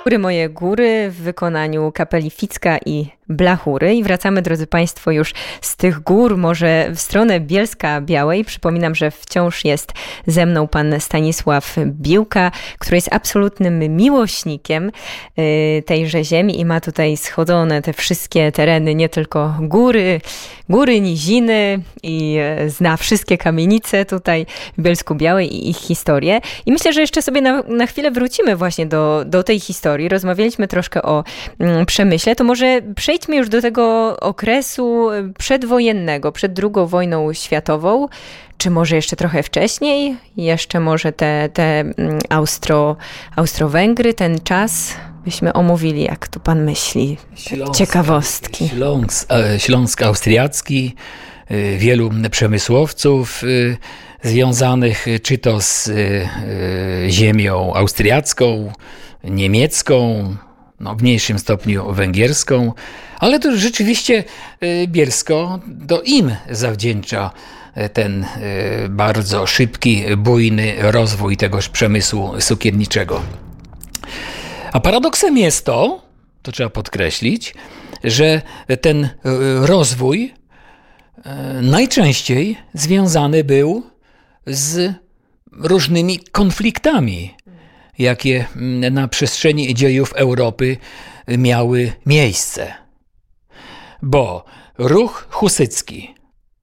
Góry moje góry w wykonaniu kapeli Ficka i Blachury. I wracamy, drodzy Państwo, już z tych gór może w stronę Bielska-Białej. Przypominam, że wciąż jest ze mną pan Stanisław Biłka, który jest absolutnym miłośnikiem tejże ziemi i ma tutaj schodzone te wszystkie tereny, nie tylko góry, niziny i zna wszystkie kamienice tutaj w Bielsku-Białej i ich historię. I myślę, że jeszcze sobie na chwilę wrócimy właśnie do tej historii. Rozmawialiśmy troszkę o Przemyśle, to może przejdźmy już do tego okresu przedwojennego, przed II wojną światową, czy może jeszcze trochę wcześniej, jeszcze może te Austro-Węgry, ten czas byśmy omówili, jak tu pan myśli. Ciekawostki. Śląsk austriacki, wielu przemysłowców związanych czy to z ziemią austriacką, niemiecką, w mniejszym stopniu węgierską, ale to rzeczywiście Bielsko to im zawdzięcza ten bardzo szybki, bujny rozwój tegoż przemysłu cukierniczego. A paradoksem jest to trzeba podkreślić, że ten rozwój najczęściej związany był z różnymi konfliktami, jakie na przestrzeni dziejów Europy miały miejsce. Bo ruch husycki,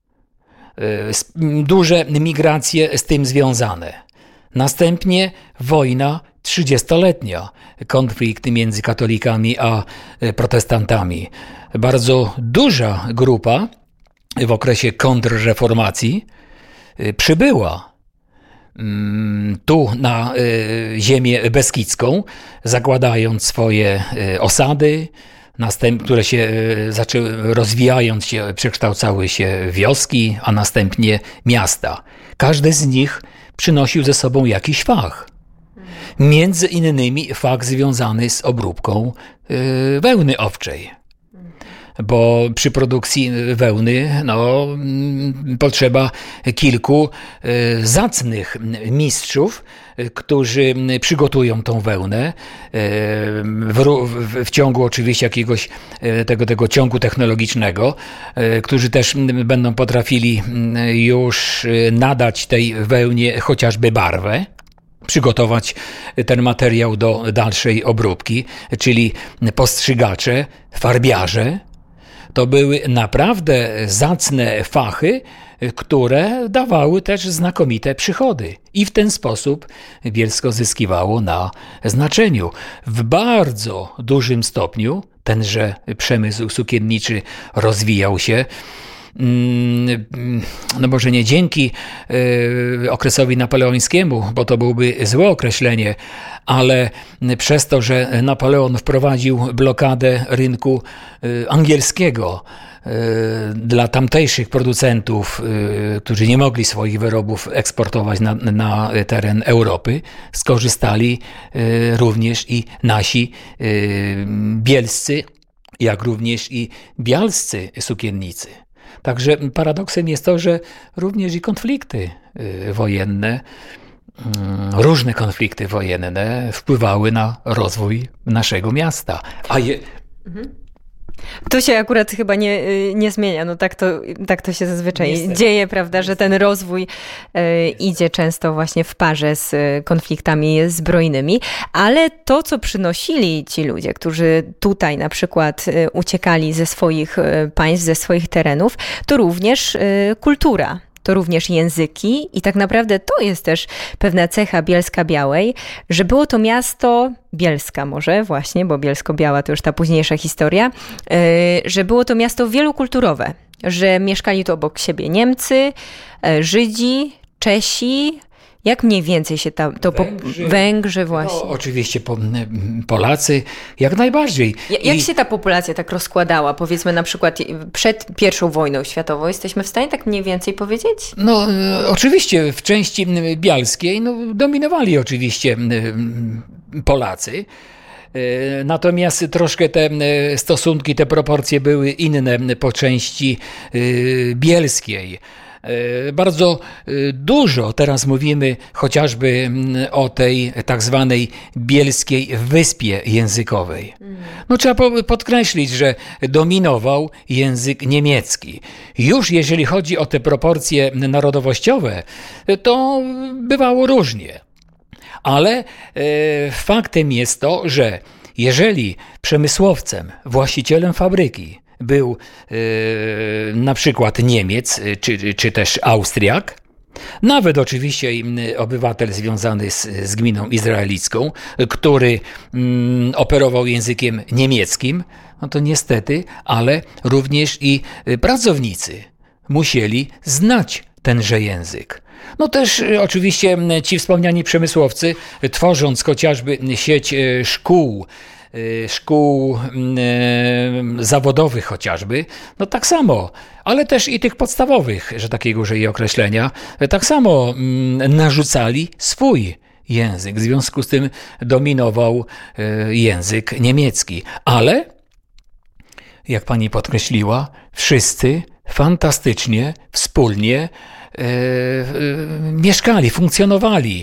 duże migracje z tym związane. Następnie wojna 30-letnia, konflikt między katolikami a protestantami. Bardzo duża grupa w okresie kontrreformacji przybyła tu na ziemię beskidzką, zakładając swoje osady, które się zaczęły, rozwijając się, przekształcały się wioski, a następnie miasta. Każdy z nich przynosił ze sobą jakiś fach. Między innymi fach związany z obróbką wełny owczej. Bo przy produkcji wełny potrzeba kilku zacnych mistrzów, którzy przygotują tą wełnę w ciągu oczywiście jakiegoś tego ciągu technologicznego, którzy też będą potrafili już nadać tej wełnie chociażby barwę, przygotować ten materiał do dalszej obróbki, czyli postrzygacze, farbiarze. To były naprawdę zacne fachy, które dawały też znakomite przychody. I w ten sposób Bielsko zyskiwało na znaczeniu. W bardzo dużym stopniu tenże przemysł cukierniczy rozwijał się. Może nie dzięki okresowi napoleońskiemu, bo to byłby złe określenie, ale przez to, że Napoleon wprowadził blokadę rynku angielskiego dla tamtejszych producentów, którzy nie mogli swoich wyrobów eksportować na teren Europy, skorzystali również i nasi bielscy, jak również i bialscy cukiernicy. Także paradoksem jest to, że również i konflikty wojenne, różne konflikty wojenne wpływały na rozwój naszego miasta. To się akurat chyba nie zmienia. Tak to się zazwyczaj dzieje, prawda, że ten rozwój idzie często właśnie w parze z konfliktami zbrojnymi, ale to, co przynosili ci ludzie, którzy tutaj na przykład uciekali ze swoich państw, ze swoich terenów, to również kultura. To również języki i tak naprawdę to jest też pewna cecha Bielska-Białej, że było to miasto Bielska może właśnie, bo Bielsko-Biała to już ta późniejsza historia, że było to miasto wielokulturowe, że mieszkali tu obok siebie Niemcy, Żydzi, Czesi. Jak mniej więcej się Węgrzy właśnie? Oczywiście Polacy, jak najbardziej. Jak się ta populacja tak rozkładała? Powiedzmy na przykład przed I wojną światową. Jesteśmy w stanie tak mniej więcej powiedzieć? Oczywiście w części bialskiej dominowali oczywiście Polacy. Natomiast troszkę te stosunki, te proporcje były inne po części bielskiej. Bardzo dużo teraz mówimy chociażby o tej tak zwanej bielskiej wyspie językowej. No, trzeba podkreślić, że dominował język niemiecki. Już jeżeli chodzi o te proporcje narodowościowe, to bywało różnie. Ale faktem jest to, że jeżeli przemysłowcem, właścicielem fabryki był na przykład Niemiec czy też Austriak, nawet oczywiście obywatel związany z gminą izraelicką, który operował językiem niemieckim, no to niestety, ale również i pracownicy musieli znać tenże język. No też oczywiście ci wspomniani przemysłowcy, tworząc chociażby sieć szkół zawodowych chociażby, no tak samo, ale też i tych podstawowych, że takiego użyję określenia, tak samo narzucali swój język. W związku z tym dominował język niemiecki. Ale, jak pani podkreśliła, wszyscy fantastycznie, wspólnie mieszkali, funkcjonowali,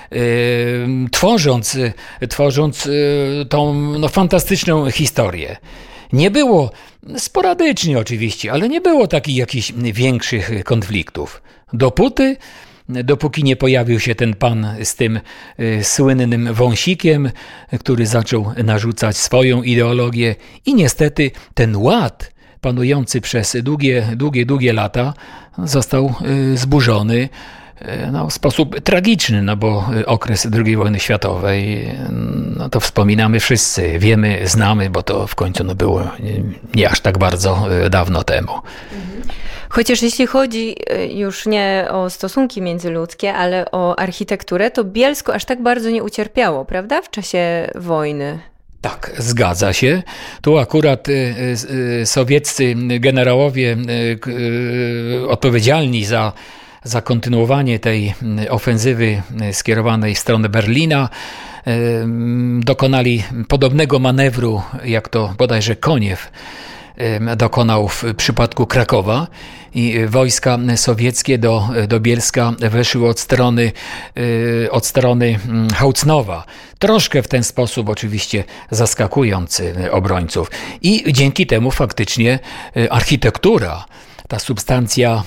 tworząc tą fantastyczną historię. Nie było, sporadycznie oczywiście, ale nie było takich jakichś większych konfliktów. Dopóki nie pojawił się ten pan z tym słynnym wąsikiem, który zaczął narzucać swoją ideologię i niestety ten ład panujący przez długie lata został zburzony w sposób tragiczny, bo okres II wojny światowej, to wspominamy wszyscy, wiemy, znamy, bo to w końcu było nie aż tak bardzo dawno temu. Chociaż jeśli chodzi już nie o stosunki międzyludzkie, ale o architekturę, to Bielsko aż tak bardzo nie ucierpiało, prawda, w czasie wojny? Tak, zgadza się. Tu akurat sowieccy generałowie odpowiedzialni za kontynuowanie tej ofensywy skierowanej w stronę Berlina dokonali podobnego manewru, jak to bodajże Koniew dokonał w przypadku Krakowa i wojska sowieckie do Bielska weszły od strony Hałcnowa. Troszkę w ten sposób oczywiście zaskakując obrońców. I dzięki temu faktycznie architektura, ta substancja,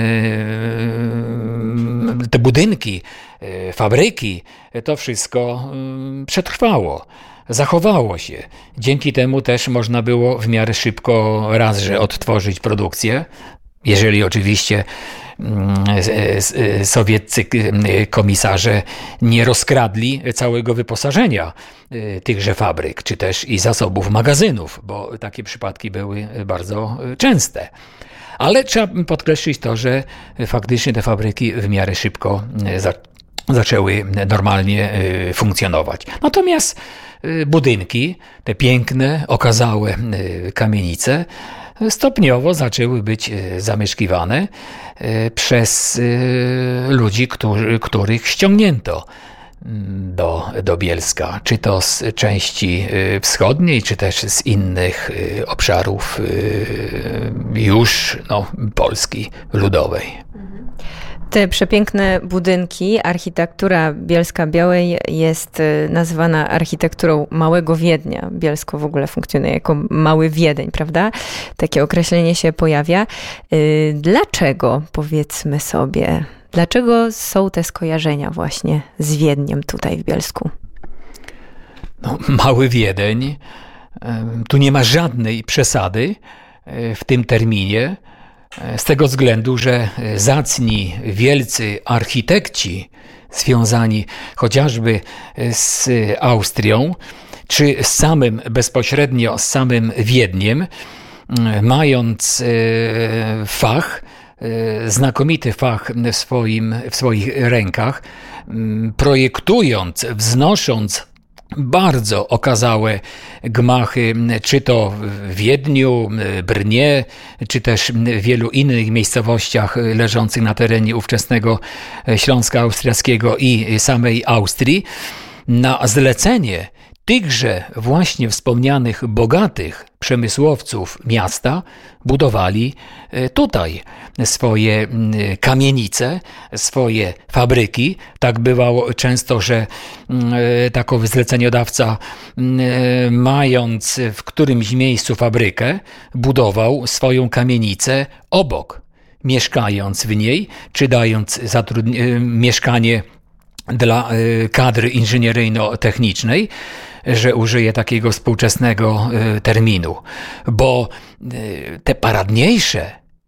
te budynki, fabryki, to wszystko przetrwało. Zachowało się. Dzięki temu też można było w miarę szybko raz, że odtworzyć produkcję, jeżeli oczywiście sowieccy komisarze nie rozkradli całego wyposażenia tychże fabryk, czy też i zasobów magazynów, bo takie przypadki były bardzo częste. Ale trzeba podkreślić to, że faktycznie te fabryki w miarę szybko zaczęły normalnie funkcjonować. Natomiast budynki, te piękne, okazałe kamienice, stopniowo zaczęły być zamieszkiwane przez ludzi, których ściągnięto do Bielska, czy to z części wschodniej, czy też z innych obszarów już Polski ludowej. Te przepiękne budynki, architektura Bielska-Białej jest nazywana architekturą Małego Wiednia. Bielsko w ogóle funkcjonuje jako Mały Wiedeń, prawda? Takie określenie się pojawia. Dlaczego, powiedzmy sobie, dlaczego są te skojarzenia właśnie z Wiedniem tutaj w Bielsku? Mały Wiedeń, tu nie ma żadnej przesady w tym terminie, z tego względu, że zacni, wielcy architekci związani chociażby z Austrią, czy bezpośrednio z samym Wiedniem, mając znakomity fach w swoich rękach, projektując, wznosząc bardzo okazałe gmachy, czy to w Wiedniu, Brnie, czy też w wielu innych miejscowościach leżących na terenie ówczesnego Śląska Austriackiego i samej Austrii, na zlecenie tychże właśnie wspomnianych bogatych przemysłowców miasta budowali tutaj swoje kamienice, swoje fabryki. Tak bywało często, że takowy zleceniodawca, mając w którymś miejscu fabrykę, budował swoją kamienicę obok, mieszkając w niej, czy dając mieszkanie dla kadry inżynieryjno-technicznej, że użyję takiego współczesnego terminu, bo te paradniejsze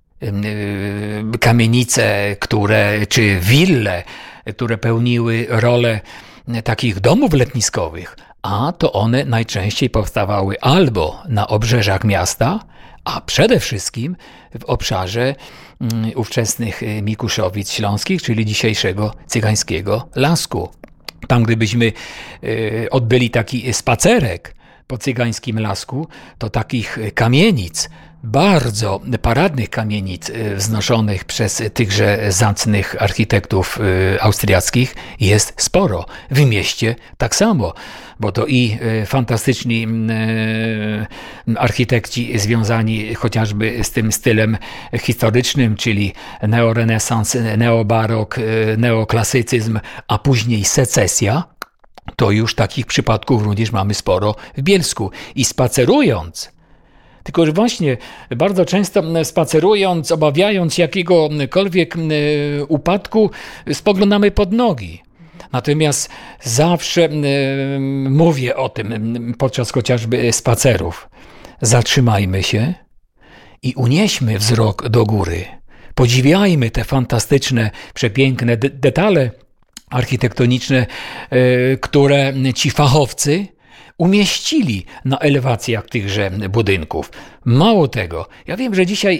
kamienice, czy wille, które pełniły rolę takich domów letniskowych, a to one najczęściej powstawały albo na obrzeżach miasta, a przede wszystkim w obszarze ówczesnych Mikuszowic Śląskich, czyli dzisiejszego Cygańskiego Lasku. Tam gdybyśmy odbyli taki spacerek po Cygańskim Lasku, to takich kamienic, bardzo paradnych kamienic wznoszonych przez tychże zacnych architektów austriackich jest sporo. W mieście tak samo, bo to i fantastyczni architekci związani chociażby z tym stylem historycznym, czyli neorenesans, neobarok, neoklasycyzm, a później secesja. To już takich przypadków również mamy sporo w Bielsku. I spacerując, tylko że właśnie bardzo często spacerując, obawiając jakiegokolwiek upadku, spoglądamy pod nogi. Natomiast zawsze mówię o tym podczas chociażby spacerów. Zatrzymajmy się i unieśmy wzrok do góry. Podziwiajmy te fantastyczne, przepiękne detale architektoniczne, które ci fachowcy umieścili na elewacjach tychże budynków. Mało tego, ja wiem, że dzisiaj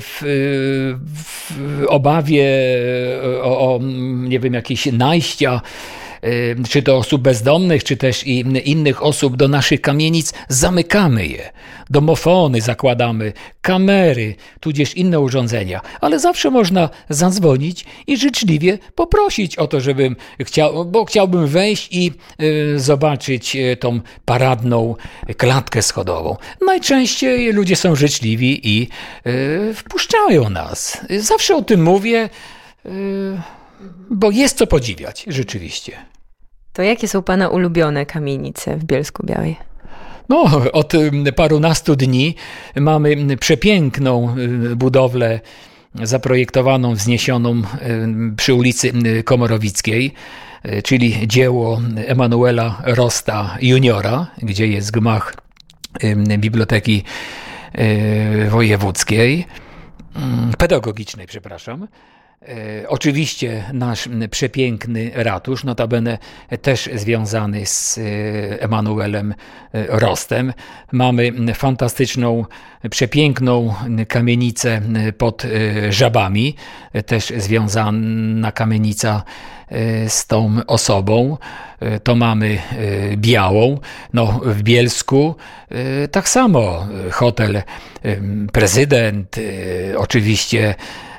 w obawie o nie wiem, jakieś najścia, czy to osób bezdomnych, czy też i innych osób do naszych kamienic, zamykamy je. Domofony zakładamy, kamery, tudzież inne urządzenia. Ale zawsze można zadzwonić i życzliwie poprosić o to, bo chciałbym wejść i zobaczyć tą paradną klatkę schodową. Najczęściej ludzie są życzliwi i wpuszczają nas. Zawsze o tym mówię, bo jest co podziwiać, rzeczywiście. To jakie są Pana ulubione kamienice w Bielsku-Białej? No, od parunastu dni mamy przepiękną budowlę zaprojektowaną, wzniesioną przy ulicy Komorowickiej, czyli dzieło Emanuela Rosta juniora, gdzie jest gmach Biblioteki Wojewódzkiej, pedagogicznej, przepraszam. Oczywiście nasz przepiękny ratusz, notabene też związany z Emanuelem Rostem. Mamy fantastyczną, przepiękną kamienicę pod Żabami, też związana kamienica z tą osobą. To mamy Białą. No, w Bielsku tak samo hotel Prezydent, oczywiście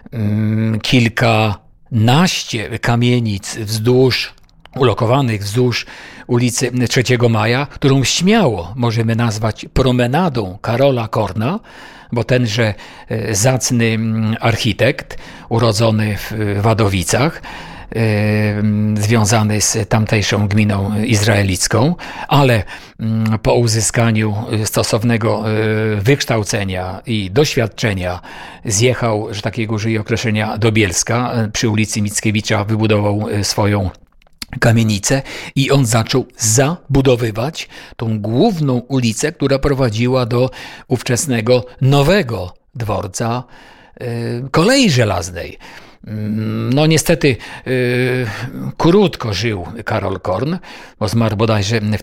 kilkanaście kamienic ulokowanych wzdłuż ulicy 3 Maja, którą śmiało możemy nazwać promenadą Karola Korna, bo tenże zacny architekt, urodzony w Wadowicach, związany z tamtejszą gminą izraelicką, ale po uzyskaniu stosownego wykształcenia i doświadczenia zjechał, że takiego użyję określenia, do Bielska. Przy ulicy Mickiewicza wybudował swoją kamienicę i on zaczął zabudowywać tą główną ulicę, która prowadziła do ówczesnego nowego dworca kolei żelaznej. No niestety krótko żył Karol Korn, bo zmarł bodajże w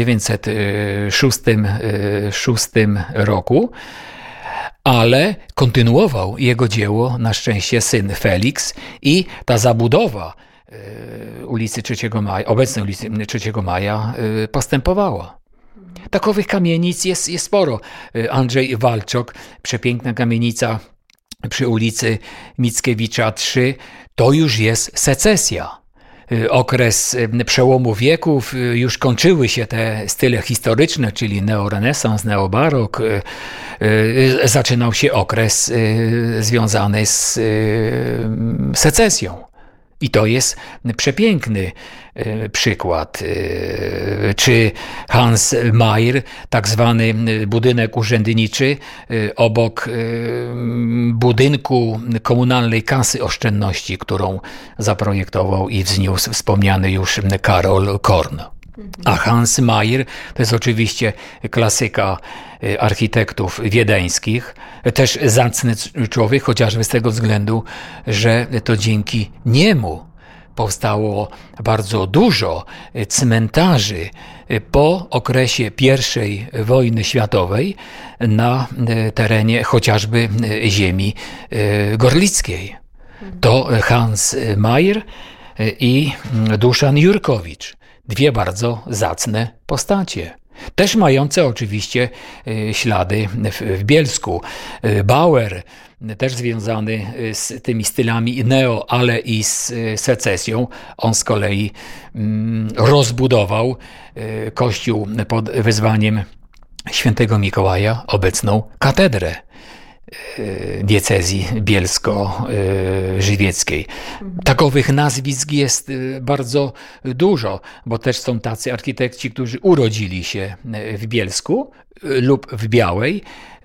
1906 roku, ale kontynuował jego dzieło na szczęście syn Felix i ta zabudowa ulicy 3 Maja, obecnej ulicy 3 Maja postępowała. Takowych kamienic jest sporo. Andrzej Walczok, przepiękna kamienica przy ulicy Mickiewicza 3, to już jest secesja. okres przełomu wieków, już kończyły się te style historyczne, czyli neorenesans, neobarok. Zaczynał się okres związany z secesją. I to jest przepiękny przykład. Czy Hans Mayer, tak zwany budynek urzędniczy obok budynku komunalnej kasy oszczędności, którą zaprojektował i wzniósł wspomniany już Karol Korn. A Hans Mayer to jest oczywiście klasyka architektów wiedeńskich, też zacny człowiek, chociażby z tego względu, że to dzięki niemu powstało bardzo dużo cmentarzy po okresie I wojny światowej na terenie chociażby ziemi gorlickiej. To Hans Mayer i Duszan Jurkowicz. Dwie bardzo zacne postacie. Też mające oczywiście ślady w Bielsku. Bauer, też związany z tymi stylami neo, ale i z secesją. On z kolei rozbudował kościół pod wezwaniem świętego Mikołaja, obecną katedrę diecezji bielsko-żywieckiej. Takowych nazwisk jest bardzo dużo, bo też są tacy architekci, którzy urodzili się w Bielsku lub w Białej,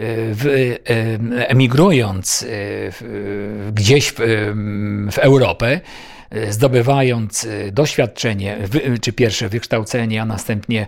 emigrując gdzieś w Europę, zdobywając doświadczenie, czy pierwsze wykształcenie, a następnie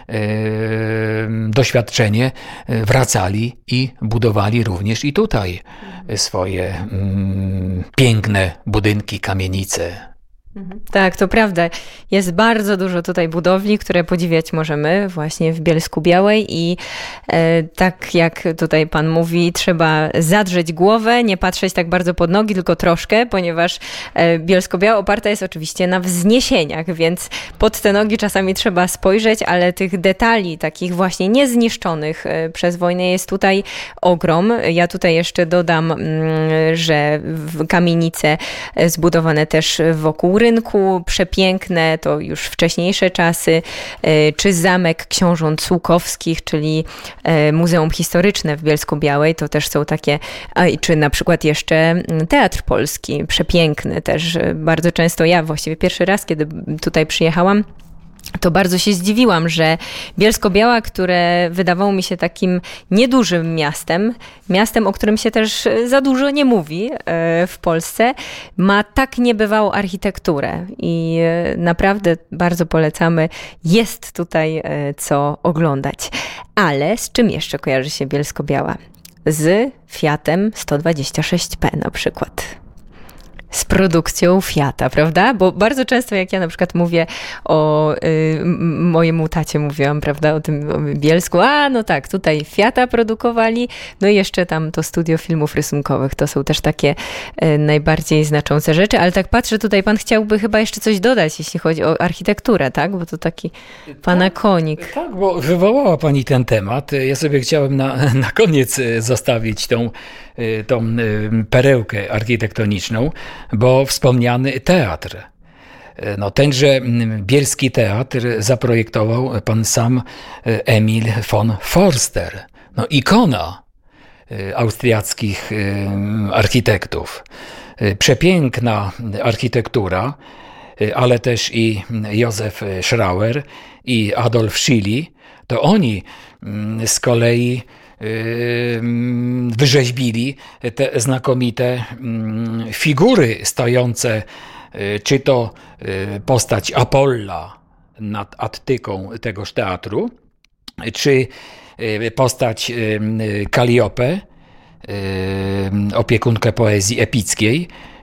doświadczenie, wracali i budowali również i tutaj swoje piękne budynki, kamienice. Tak, to prawda. Jest bardzo dużo tutaj budowli, które podziwiać możemy właśnie w Bielsku Białej i tak jak tutaj pan mówi, trzeba zadrzeć głowę, nie patrzeć tak bardzo pod nogi, tylko troszkę, ponieważ Bielsko-Biała oparta jest oczywiście na wzniesieniach, więc pod te nogi czasami trzeba spojrzeć, ale tych detali takich właśnie niezniszczonych przez wojnę jest tutaj ogrom. Ja tutaj jeszcze dodam, że kamienice zbudowane też wokół rynku, przepiękne, to już wcześniejsze czasy, czy Zamek Książąt Sułkowskich, czyli Muzeum Historyczne w Bielsku-Białej, to też są takie, czy na przykład jeszcze Teatr Polski, przepiękny też. Bardzo często ja właściwie pierwszy raz, kiedy tutaj przyjechałam, to bardzo się zdziwiłam, że Bielsko-Biała, które wydawało mi się takim niedużym miastem, o którym się też za dużo nie mówi w Polsce, ma tak niebywałą architekturę i naprawdę bardzo polecamy. Jest tutaj co oglądać. Ale z czym jeszcze kojarzy się Bielsko-Biała? Z Fiatem 126P na przykład. Z produkcją Fiata, prawda? Bo bardzo często jak ja na przykład mówię o mojemu tacie mówiłam, prawda, o tym Bielsku, no tak, tutaj Fiata produkowali, no i jeszcze tam to studio filmów rysunkowych, to są też takie najbardziej znaczące rzeczy, ale tak patrzę tutaj, pan chciałby chyba jeszcze coś dodać, jeśli chodzi o architekturę, tak? Bo to taki pana konik. Tak, bo wywołała pani ten temat. Ja sobie chciałem na koniec zostawić tą perełkę architektoniczną, bo wspomniany teatr. No, tenże bielski teatr zaprojektował pan sam Emil von Forster. No, ikona austriackich architektów. Przepiękna architektura, ale też i Józef Schrauer i Adolf Schily, to oni z kolei wyrzeźbili te znakomite figury stojące, czy to postać Apolla nad Attyką tegoż teatru, czy postać Kalliope, opiekunkę poezji epickiej,